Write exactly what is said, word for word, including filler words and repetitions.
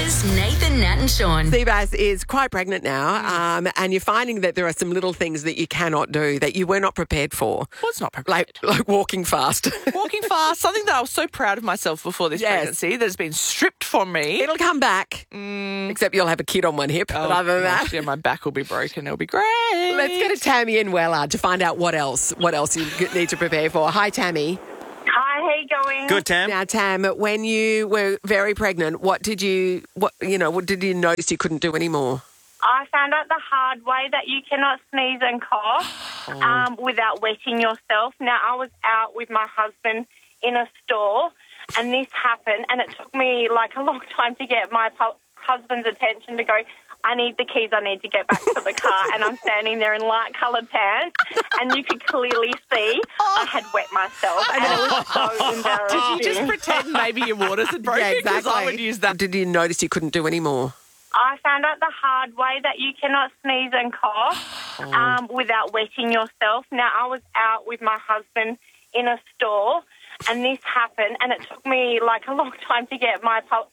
Seabass, Nathan, Nat and Sean. Seabass is quite pregnant now, um, and you're finding that there are some little things that you cannot do that you were not prepared for. Was not prepared. Like, like walking fast. Walking fast, something that I was so proud of myself before this Yes. pregnancy that has been stripped from me. It'll come back, Mm. except you'll have a kid on one hip. Oh, but other than gosh, that, yeah, my back will be broken. It'll be great. let's go to Tammy in Weller to find out what else, what else you need to prepare for. Hi, Tammy. Hi, how you going? Good, Tam. Now, Tam, when you were very pregnant, what did you, what you know, what did you notice you couldn't do anymore? I found out the hard way that you cannot sneeze and cough Oh. um, without wetting yourself. Now, I was out with my husband in a store, and this happened, and it took me like a long time to get my pu- husband's attention to go, I need the keys, I need to get back to the car. And I'm standing there in light-coloured pants, and you could clearly see I had wet myself, and it was so embarrassing. Did you just pretend maybe your waters had broken? Yeah, 'Cause exactly. I would use that. Did you notice you couldn't do anymore? I found out the hard way that you cannot sneeze and cough um, without wetting yourself. Now, I was out with my husband in a store, and this happened, and it took me like a long time to get my pu-